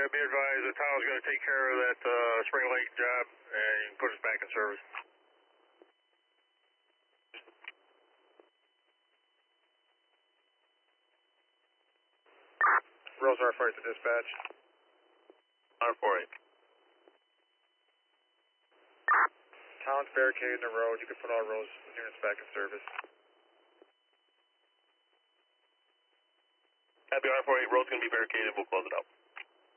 be advised the town's going to take care of that Spring Lake job and you can put us back in service. Rose R48 to dispatch. R48. Town's barricading the road. You can put all Rose units back in service. Happy R48, road's going to be barricaded. We'll close it out.